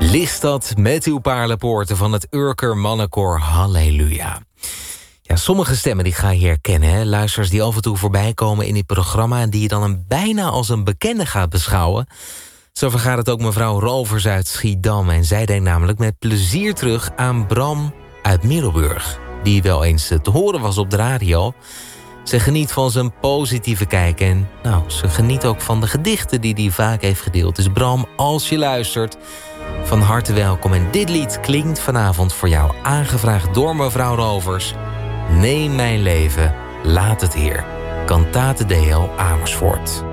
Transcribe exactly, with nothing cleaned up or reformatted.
Listad met uw paarlenpoorten van het Urker Mannenkoor. Halleluja. Ja, sommige stemmen die ga je herkennen. Hè? Luisteraars die af en toe voorbij komen in dit programma en die je dan een, bijna als een bekende gaat beschouwen. Zo vergaat het ook mevrouw Rovers uit Schiedam. En zij denkt namelijk met plezier terug aan Bram uit Middelburg, die wel eens te horen was op de radio. Ze geniet van zijn positieve kijk en nou, ze geniet ook van de gedichten die hij vaak heeft gedeeld. Dus Bram, als je luistert, van harte welkom. En dit lied klinkt vanavond voor jou, aangevraagd door mevrouw Rovers. Neem mijn leven, laat het Heer. Kantate D L Amersfoort.